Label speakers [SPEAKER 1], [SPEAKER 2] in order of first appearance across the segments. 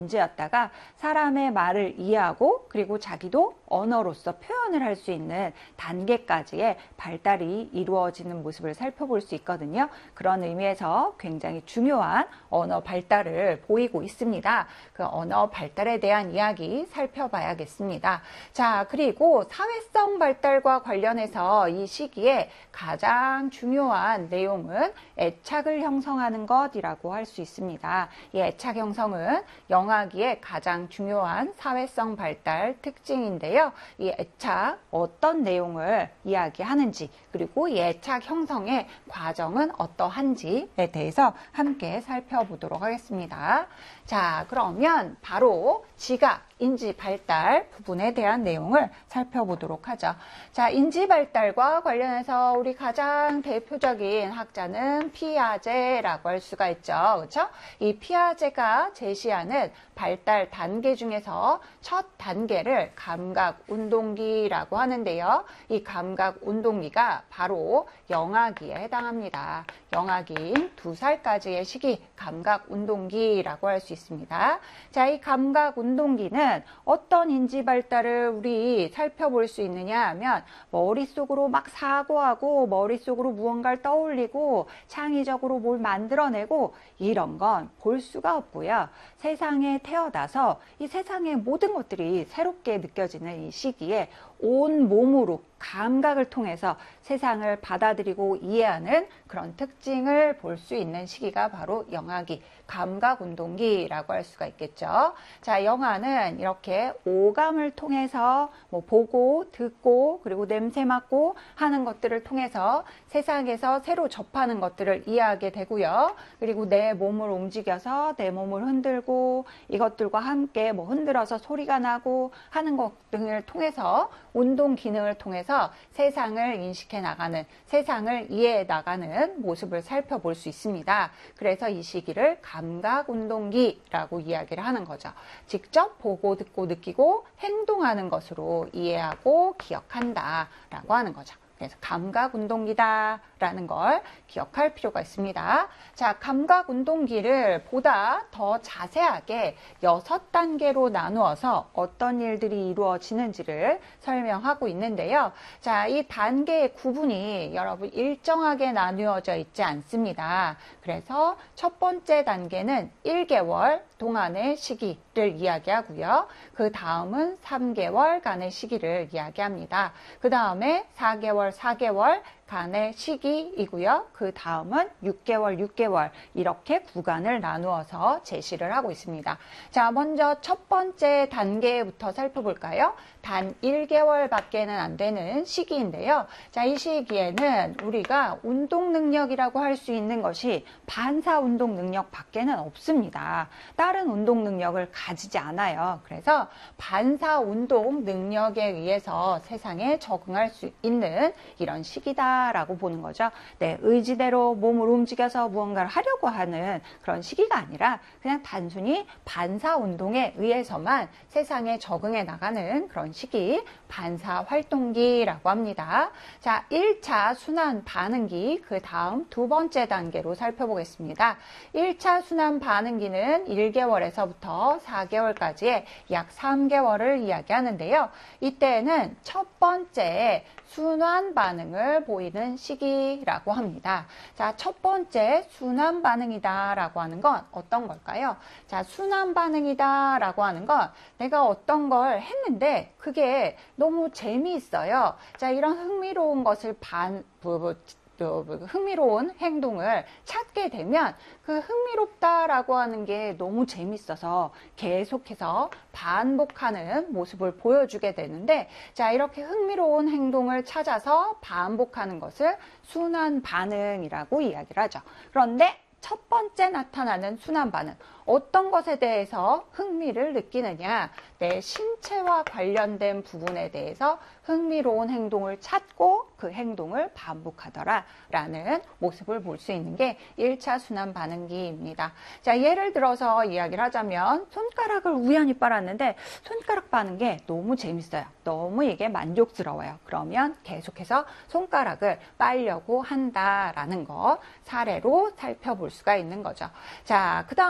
[SPEAKER 1] 문제였다가 사람의 말을 이해하고 그리고 자기도 언어로서 표현을 할 수 있는 단계까지의 발달이 이루어지는 모습을 살펴볼 수 있거든요. 그런 의미에서 굉장히 중요한 언어 발달을 보이고 있습니다. 그 언어 발달에 대한 이야기 살펴봐야겠습니다. 자, 그리고 사회성 발달과 관련해서 이 시기에 가장 중요한 내용은 애착을 형성하는 것이라고 할 수 있습니다. 이 애착 형성은 영아기의 가장 중요한 사회성 발달 특징인데요. 이 애착 어떤 내용을 이야기하는지 그리고 이 애착 형성의 과정은 어떠한지에 대해서 함께 살펴보도록 하겠습니다. 자, 그러면 바로 지각, 인지 발달 부분에 대한 내용을 살펴보도록 하죠. 자, 인지 발달과 관련해서 우리 가장 대표적인 학자는 피아제라고 할 수가 있죠. 그렇죠? 이 피아제가 제시하는 발달 단계 중에서 첫 단계를 감각 운동기라고 하는데요. 이 감각 운동기가 바로 영아기에 해당합니다. 영아기인 2살까지의 시기 감각 운동기라고 할 수 있습니다. 자, 이 감각 운동기는 어떤 인지 발달을 우리 살펴볼 수 있느냐 하면 머릿속으로 막 사고하고 머릿속으로 무언가를 떠올리고 창의적으로 뭘 만들어내고 이런 건 볼 수가 없고요. 세상에 태어나서 이 세상의 모든 것들이 새롭게 느껴지는 이 시기에 온 몸으로 감각을 통해서 세상을 받아들이고 이해하는 그런 특징을 볼 수 있는 시기가 바로 영아기, 감각운동기라고 할 수가 있겠죠. 자, 영아는 이렇게 오감을 통해서 뭐 보고, 듣고, 그리고 냄새 맡고 하는 것들을 통해서 세상에서 새로 접하는 것들을 이해하게 되고요. 그리고 내 몸을 움직여서 내 몸을 흔들고 이것들과 함께 뭐 흔들어서 소리가 나고 하는 것 등을 통해서 운동 기능을 통해서 세상을 인식해 나가는, 세상을 이해해 나가는 모습을 살펴볼 수 있습니다. 그래서 이 시기를 감각운동기라고 이야기를 하는 거죠. 직접 보고 듣고 느끼고 행동하는 것으로 이해하고 기억한다 라고 하는 거죠. 그래서 감각운동기다라는 걸 기억할 필요가 있습니다. 자, 감각운동기를 보다 더 자세하게 6단계로 나누어서 어떤 일들이 이루어지는지를 설명하고 있는데요. 자, 이 단계의 구분이 여러분 일정하게 나누어져 있지 않습니다. 그래서 첫 번째 단계는 1개월 동안의 시기를 이야기하고요. 그 다음은 3개월간의 시기를 이야기합니다. 그 다음에 4개월 간의 시기이고요. 그 다음은 6개월 이렇게 구간을 나누어서 제시를 하고 있습니다. 자, 먼저 첫 번째 단계부터 살펴볼까요? 단 1개월밖에는 안 되는 시기인데요. 자, 이 시기에는 우리가 운동 능력이라고 할 수 있는 것이 반사 운동 능력 밖에는 없습니다. 다른 운동 능력을 가지지 않아요. 그래서 반사 운동 능력에 의해서 세상에 적응할 수 있는 이런 시기다라고 보는 거죠. 내 의지대로 몸을 움직여서 무언가를 하려고 하는 그런 시기가 아니라 그냥 단순히 반사 운동에 의해서만 세상에 적응해 나가는 그런 시기, 반사 활동기라고 합니다. 자, 1차 순환 반응기, 그 다음 두 번째 단계로 살펴보겠습니다. 1차 순환 반응기는 1개월에서부터 4개월까지의 약 3개월을 이야기하는데요. 이때는 첫 번째 순환 반응을 보이는 시기라고 합니다. 자, 첫 번째 순환 반응이다라고 하는 건 어떤 걸까요? 자, 순환 반응이다라고 하는 건 내가 어떤 걸 했는데 그게 너무 재미있어요. 자, 이런 흥미로운 것을 흥미로운 행동을 찾게 되면 그 흥미롭다라고 하는 게 너무 재밌어서 계속해서 반복하는 모습을 보여주게 되는데, 자, 이렇게 흥미로운 행동을 찾아서 반복하는 것을 순환 반응이라고 이야기를 하죠. 그런데 첫 번째 나타나는 순환 반응, 어떤 것에 대해서 흥미를 느끼느냐, 내 신체와 관련된 부분에 대해서 흥미로운 행동을 찾고 그 행동을 반복하더라 라는 모습을 볼 수 있는 게 1차 순환 반응기입니다. 자, 예를 들어서 이야기를 하자면 손가락을 우연히 빨았는데 손가락 빠는 게 너무 재밌어요. 너무 이게 만족스러워요. 그러면 계속해서 손가락을 빨려고 한다라는 거 사례로 살펴볼 수가 있는 거죠. 자, 그 다음에 이제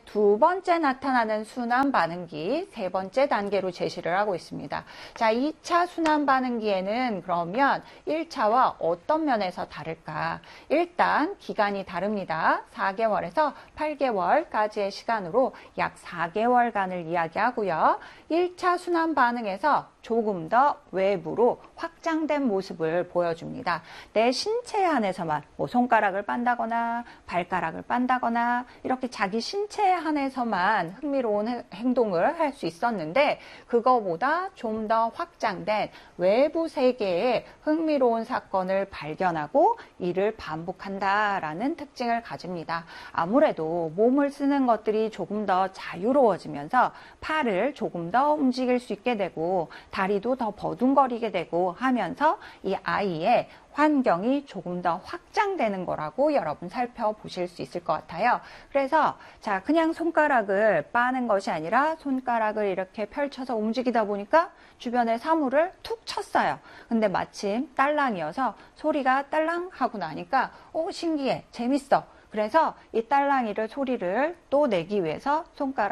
[SPEAKER 1] 두 번째 나타나는 순환 반응기, 세 번째 단계로 제시를 하고 있습니다. 자, 2차 순환 반응기에는 그러면 1차와 어떤 면에서 다를까? 일단 기간이 다릅니다. 4개월에서 8개월까지의 시간으로 약 4개월간을 이야기하고요. 1차 순환 반응에서 조금 더 외부로 확장된 모습을 보여줍니다. 내 신체 안에서만 뭐 손가락을 빤다거나 발가락을 빤다거나 이렇게 자기 신체 안에서만 흥미로운 행동을 할 수 있었는데 그거보다 좀 더 확장된 외부 세계의 흥미로운 사건을 발견하고 이를 반복한다라는 특징을 가집니다. 아무래도 몸을 쓰는 것들이 조금 더 자유로워지면서 팔을 조금 더 움직일 수 있게 되고 다리도 더 버둥거리게 되고 하면서 이 아이의 환경이 조금 더 확장되는 거라고 여러분 살펴보실 수 있을 것 같아요. 그래서 자, 그냥 손가락을 빠는 것이 아니라 손가락을 이렇게 펼쳐서 움직이다 보니까 주변에 사물을 툭 쳤어요. 근데 마침 딸랑이어서 소리가 딸랑 하고 나니까 신기해, 재밌어. 그래서 이 딸랑이를 소리를 또 내기 위해서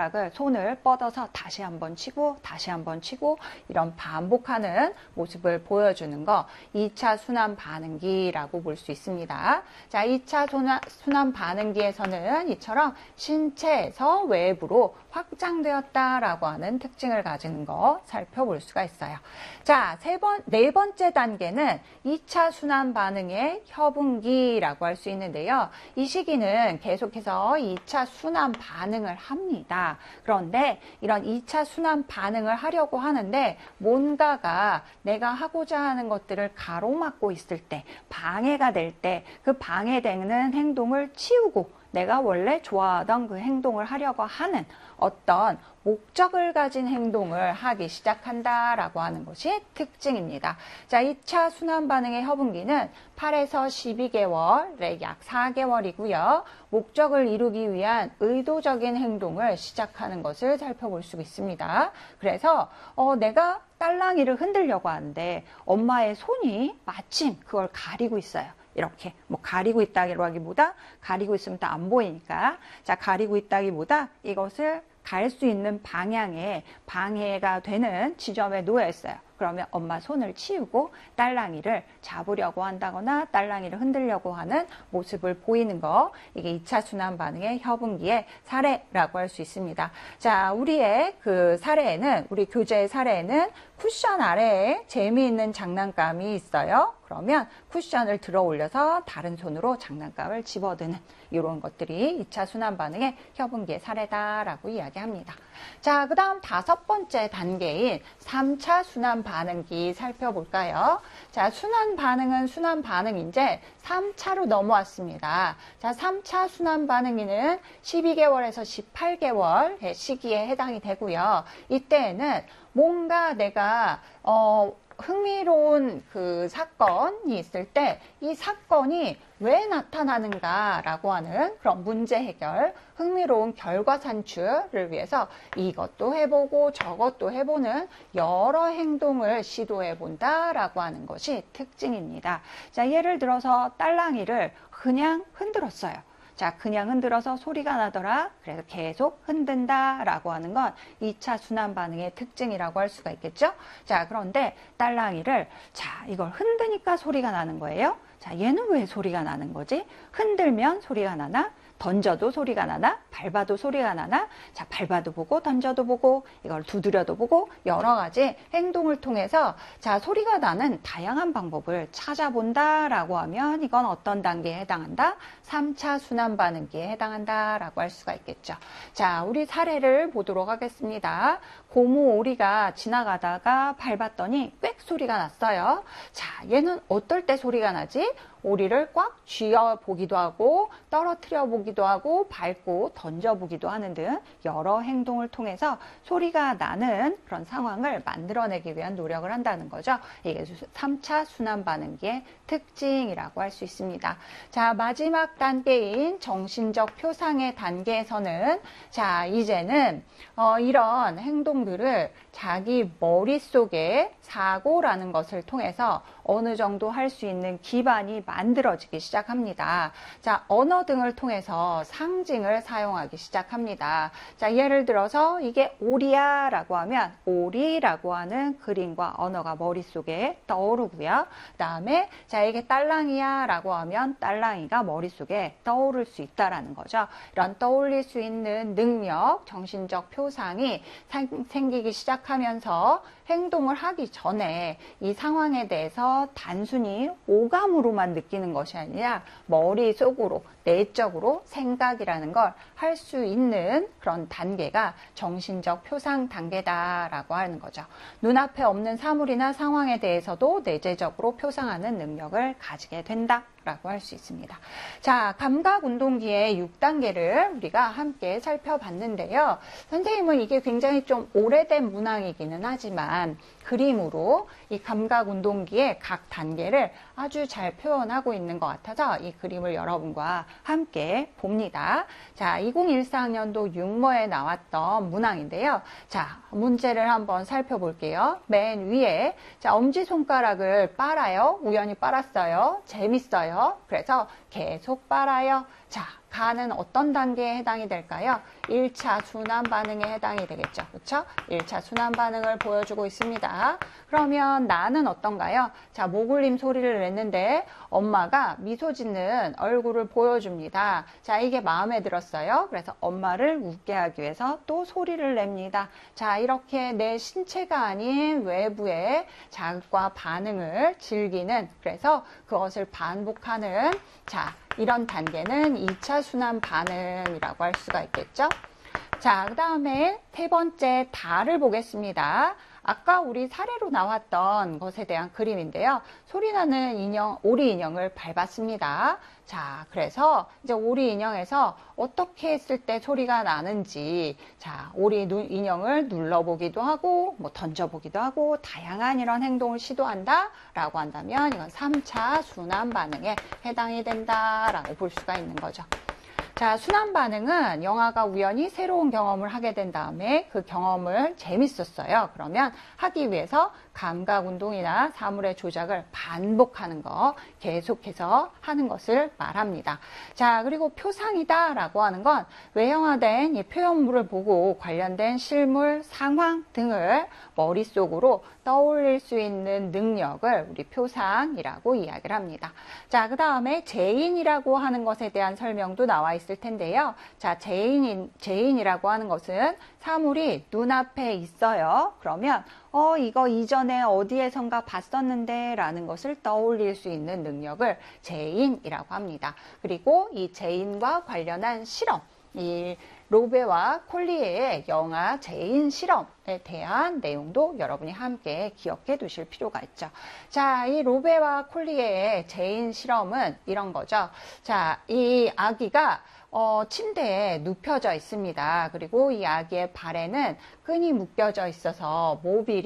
[SPEAKER 1] 손을 뻗어서 다시 한번 치고 다시 한번 치고 이런 반복하는 모습을 보여주는 거 2차 순환 반응기라고 볼 수 있습니다. 자, 2차 순환 반응기에서는 이처럼 신체에서 외부로 확장되었다라고 하는 특징을 가지는 거 살펴볼 수가 있어요. 자, 네 번째 단계는 2차 순환 반응의 협응기라고 할 수 있는데요. 이 시기는 계속해서 2차 순환 반응을 합니다. 그런데 이런 2차 순환 반응을 하려고 하는데 뭔가가 내가 하고자 하는 것들을 가로막고 있을 때, 방해가 될 때 그 방해되는 행동을 치우고 내가 원래 좋아하던 그 행동을 하려고 하는 어떤 목적을 가진 행동을 하기 시작한다라고 하는 것이 특징입니다. 자, 2차 순환 반응의 협응기는 8에서 12개월에 약 4개월이고요. 목적을 이루기 위한 의도적인 행동을 시작하는 것을 살펴볼 수 있습니다. 그래서 내가 딸랑이를 흔들려고 하는데 엄마의 손이 마침 그걸 가리고 있어요. 이렇게 뭐 가리고 있다고 하기보다 가리고 있으면 또 안 보이니까 자, 가리고 있다기보다 이것을 갈 수 있는 방향에 방해가 되는 지점에 놓여 있어요. 그러면 엄마 손을 치우고 딸랑이를 잡으려고 한다거나 딸랑이를 흔들려고 하는 모습을 보이는 거, 이게 2차 순환 반응의 협응기의 사례라고 할 수 있습니다. 자, 우리의 그 사례에는, 우리 교재의 사례에는 쿠션 아래에 재미있는 장난감이 있어요. 그러면 쿠션을 들어 올려서 다른 손으로 장난감을 집어드는 이런 것들이 2차 순환 반응의 협응기의 사례다라고 이야기합니다. 자, 그 다음 5번째 단계인 3차 순환 반응기 살펴볼까요? 자, 순환 반응은 순환 반응인데 3차로 넘어왔습니다. 자, 3차 순환 반응기는 12개월에서 18개월의 시기에 해당이 되고요. 이때에는 뭔가 내가 흥미로운 그 사건이 있을 때 이 사건이 왜 나타나는가라고 하는 그런 문제 해결, 흥미로운 결과 산출을 위해서 이것도 해보고 저것도 해보는 여러 행동을 시도해 본다라고 하는 것이 특징입니다. 자, 예를 들어서 딸랑이를 그냥 흔들었어요. 자, 그냥 흔들어서 소리가 나더라. 그래서 계속 흔든다라고 하는 건 2차 순환 반응의 특징이라고 할 수가 있겠죠? 자, 그런데 딸랑이를 이걸 흔드니까 소리가 나는 거예요. 자, 얘는 왜 소리가 나는 거지? 흔들면 소리가 나나? 던져도 소리가 나나? 밟아도 소리가 나나? 자, 밟아도 보고 던져도 보고 이걸 두드려도 보고 여러 가지 행동을 통해서 자, 소리가 나는 다양한 방법을 찾아본다라고 하면 이건 어떤 단계에 해당한다? 3차 순환 반응기에 해당한다라고 할 수가 있겠죠. 자, 우리 사례를 보도록 하겠습니다. 고무 오리가 지나가다가 밟았더니 꽥 소리가 났어요. 자, 얘는 어떨 때 소리가 나지? 오리를 꽉 쥐어 보기도 하고 떨어뜨려 보기도 하고 밟고 던져 보기도 하는 등 여러 행동을 통해서 소리가 나는 그런 상황을 만들어내기 위한 노력을 한다는 거죠. 이게 3차 순환 반응기의 특징이라고 할 수 있습니다. 자, 마지막 단계인 정신적 표상의 단계에서는 자, 이제는 이런 행동들을 자기 머릿속에 사고라는 것을 통해서 어느 정도 할 수 있는 기반이 만들어지기 시작합니다. 자, 언어 등을 통해서 상징을 사용하기 시작합니다. 자, 예를 들어서 이게 오리야 라고 하면 오리라고 하는 그림과 언어가 머릿속에 떠오르고요. 그 다음에 자, 이게 딸랑이야 라고 하면 딸랑이가 머릿속에 떠오를 수 있다라는 거죠. 이런 떠올릴 수 있는 능력, 정신적 표상이 생기기 시작하면서 행동을 하기 전에 이 상황에 대해서 단순히 오감으로만 느끼는 것이 아니라 머릿속으로 내적으로 생각이라는 걸 할 수 있는 그런 단계가 정신적 표상 단계다라고 하는 거죠. 눈앞에 없는 사물이나 상황에 대해서도 내재적으로 표상하는 능력을 가지게 된다. 라고 할 수 있습니다. 자, 감각운동기의 6단계를 우리가 함께 살펴봤는데요. 선생님은 이게 굉장히 좀 오래된 문항이기는 하지만 그림으로 이 감각운동기의 각 단계를 아주 잘 표현하고 있는 것 같아서 이 그림을 여러분과 함께 봅니다. 자, 2014학년도 6모에 나왔던 문항인데요. 자, 문제를 한번 살펴볼게요. 맨 위에 자, 엄지손가락을 빨아요. 우연히 빨았어요. 재밌어요. 그래서 계속 빨아요. 자, 가는 어떤 단계에 해당이 될까요? 1차 순환 반응에 해당이 되겠죠. 그렇죠? 1차 순환 반응을 보여주고 있습니다. 그러면 나는 어떤가요? 자, 목 울림 소리를 냈는데 엄마가 미소 짓는 얼굴을 보여줍니다. 자, 이게 마음에 들었어요. 그래서 엄마를 웃게 하기 위해서 또 소리를 냅니다. 자, 이렇게 내 신체가 아닌 외부의 자극과 반응을 즐기는, 그래서 그것을 반복하는, 자, 이런 단계는 2차 순환 반응이라고 할 수가 있겠죠. 자, 그 다음에 세 번째 달을 보겠습니다. 아까 우리 사례로 나왔던 것에 대한 그림인데요. 소리나는 인형, 오리 인형을 밟았습니다. 자, 그래서 이제 오리 인형에서 어떻게 했을 때 소리가 나는지, 자, 오리 인형을 눌러보기도 하고, 뭐 던져보기도 하고, 다양한 이런 행동을 시도한다 라고 한다면 이건 3차 순환 반응에 해당이 된다라고 볼 수가 있는 거죠. 자, 순환 반응은 영아가 우연히 새로운 경험을 하게 된 다음에 그 경험을 재밌었어요. 그러면 하기 위해서 감각 운동이나 사물의 조작을 반복하는 거, 계속해서 하는 것을 말합니다. 자, 그리고 표상이다 라고 하는 건 외형화된 이 표현물을 보고 관련된 실물, 상황 등을 머릿속으로 떠올릴 수 있는 능력을 우리 표상이라고 이야기를 합니다. 자, 그 다음에 재인이라고 하는 것에 대한 설명도 나와 있을 텐데요. 자, 재인이라고 하는 것은 사물이 눈앞에 있어요. 그러면 이거 이전에 어디에선가 봤었는데 라는 것을 떠올릴 수 있는 능력을 재인이라고 합니다. 그리고 이 재인과 관련한 실험, 이 로베와 콜리에의 영아 재인 실험에 대한 내용도 여러분이 함께 기억해 두실 필요가 있죠. 자, 이 로베와 콜리에의 재인 실험은 이런 거죠. 자, 이 아기가 침대에 눕혀져 있습니다. 그리고 이 아기의 발에는 끈이 묶여져 있어서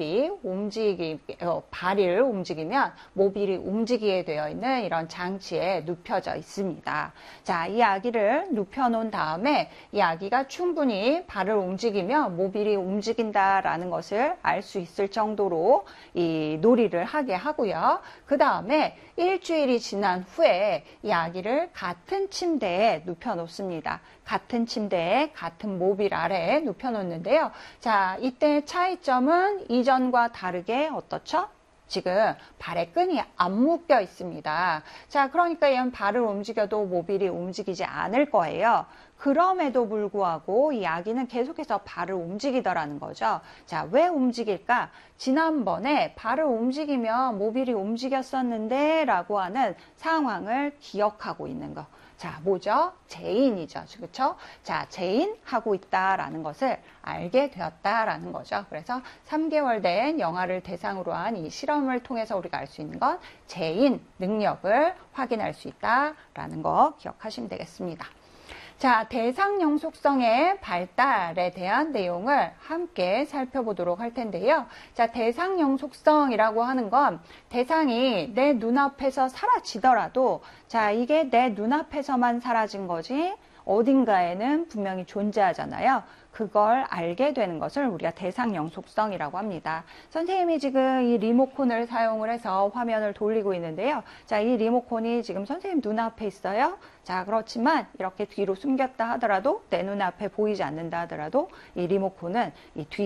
[SPEAKER 1] 발을 움직이면 모빌이 움직이게 되어 있는 이런 장치에 눕혀져 있습니다. 자, 이 아기를 눕혀놓은 다음에 이 아기가 충분히 발을 움직이면 모빌이 움직인다라는 것을 알 수 있을 정도로 이 놀이를 하게 하고요. 그 다음에 일주일이 지난 후에 이 아기를 같은 침대에 눕혀놓습니다. 같은 침대에 같은 모빌 아래에 눕혀놓는데요. 자, 이때 차이점은 이전과 다르게 어떻죠? 지금 발에 끈이 안 묶여 있습니다. 자, 그러니까 얘는 발을 움직여도 모빌이 움직이지 않을 거예요. 그럼에도 불구하고 이 아기는 계속해서 발을 움직이더라는 거죠. 자, 왜 움직일까? 지난번에 발을 움직이면 모빌이 움직였었는데 라고 하는 상황을 기억하고 있는 거. 자, 뭐죠? 재인이죠. 그렇죠? 자, 재인하고 있다라는 것을 알게 되었다라는 거죠. 그래서 3개월 된 영아를 대상으로 한 이 실험을 통해서 우리가 알 수 있는 건 재인 능력을 확인할 수 있다라는 거 기억하시면 되겠습니다. 자, 대상형 속성의 발달에 대한 내용을 함께 살펴보도록 할 텐데요. 자, 대상형 속성이라고 하는 건 대상이 내 눈앞에서 사라지더라도, 자, 이게 내 눈앞에서만 사라진 거지 어딘가에는 분명히 존재하잖아요. 그걸 알게 되는 것을 우리가 대상형 속성이라고 합니다. 선생님이 지금 이 리모컨을 사용을 해서 화면을 돌리고 있는데요. 자, 이 리모컨이 지금 선생님 눈앞에 있어요. 자, 그렇지만 이렇게 뒤로 숨겼다 하더라도 내 눈앞에 보이지 않는다 하더라도 이 리모컨은 이 뒤